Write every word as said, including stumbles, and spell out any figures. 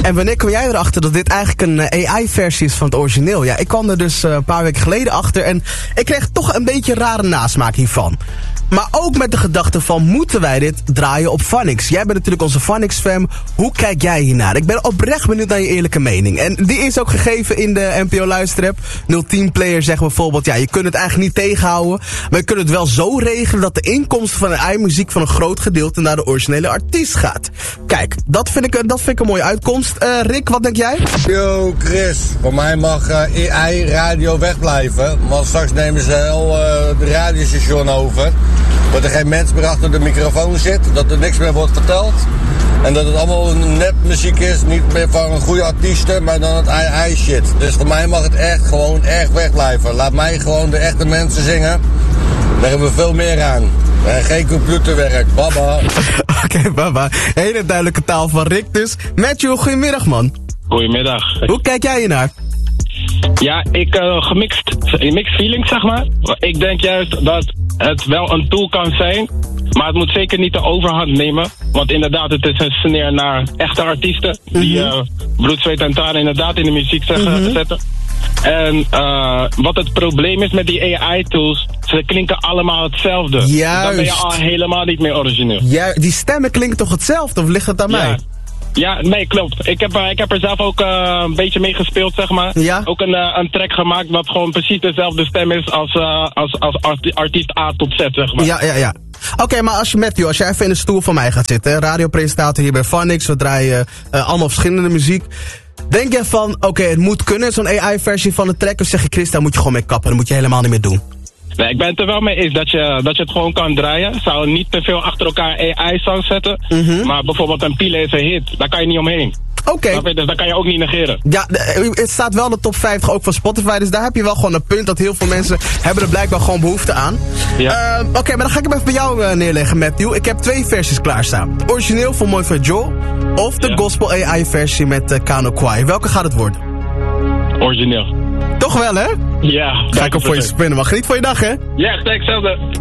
En wanneer kwam jij erachter dat dit eigenlijk een uh, A I-versie is van het origineel? Ja, ik kwam er dus uh, een paar weken geleden achter en ik kreeg toch een beetje een rare nasmaak hiervan. Maar ook met de gedachte van, moeten wij dit draaien op Phonics? Jij bent natuurlijk onze Phonics-fan. Hoe kijk jij hiernaar? Ik ben oprecht benieuwd naar je eerlijke mening. En die is ook gegeven in de N P O Luisterrap. nul tien player zegt bijvoorbeeld, ja, je kunt het eigenlijk niet tegenhouden. Maar je kunt het wel zo regelen dat de inkomsten van de A I-muziek van een groot gedeelte naar de originele artiest gaat. Kijk, dat vind ik, dat vind ik een mooie uitkomst. Uh, Rick, wat denk jij? Yo, Chris. Voor mij mag uh, A I-radio wegblijven. Want straks nemen ze heel uh, de radiostation over. Dat er geen mens meer achter de microfoon zit, dat er niks meer wordt verteld. En dat het allemaal nepmuziek is, niet meer van een goede artiesten, maar dan het A I-shit. Dus voor mij mag het echt gewoon erg wegblijven. Laat mij gewoon de echte mensen zingen. Daar hebben we veel meer aan. En geen computerwerk, baba. Oké, okay, baba. Hele duidelijke taal van Rick dus. Matthew, goedemiddag man. Goedemiddag. Hoe kijk jij hiernaar? Ja, ik uh, gemixt, mixed feelings zeg maar. Ik denk juist dat het wel een tool kan zijn, maar het moet zeker niet de overhand nemen. Want inderdaad, het is een sneer naar echte artiesten. Mm-hmm. Die uh, bloed, zweet en tranen inderdaad in de muziek zeggen, mm-hmm. zetten. En uh, wat het probleem is met die A I-tools, ze klinken allemaal hetzelfde. Juist. Dan ben je al helemaal niet meer origineel. Ja, die stemmen klinken toch hetzelfde, of ligt het aan ja. mij? Ja, nee, klopt. Ik heb, uh, ik heb er zelf ook uh, een beetje mee gespeeld, zeg maar. Ja? Ook een, uh, een track gemaakt wat gewoon precies dezelfde stem is als, uh, als, als arti- artiest A tot Z, zeg maar. Ja, ja, ja. Oké, okay, maar als je Matthew, als jij even in de stoel van mij gaat zitten, radiopresentator hier bij Phonics, we draaien uh, allemaal verschillende muziek. Denk je van, oké, okay, het moet kunnen, zo'n A I-versie van de track, of zeg je, Chris, daar moet je gewoon mee kappen, dat moet je helemaal niet meer doen? Nee, ik ben het er wel mee eens dat je, dat je het gewoon kan draaien. Zou niet te veel achter elkaar A I-songs zetten. Mm-hmm. Maar bijvoorbeeld een Pile is een hit, daar kan je niet omheen. Oké. Okay. Dus dat kan je ook niet negeren. Ja, het staat wel in de top vijftig ook van Spotify, dus daar heb je wel gewoon een punt dat heel veel mensen hebben er blijkbaar gewoon behoefte aan. Ja. Uh, Oké, okay, maar dan ga ik hem even bij jou uh, neerleggen, Matthew. Ik heb twee versies klaarstaan. De origineel van Mooi van Joel of de ja. Gospel A I-versie met uh, Kano Kwai. Welke gaat het worden? Origineel. Toch wel, hè? Ja. Ga ik hem voor je spinnen, maar geniet van je dag, hè? Ja, hetzelfde.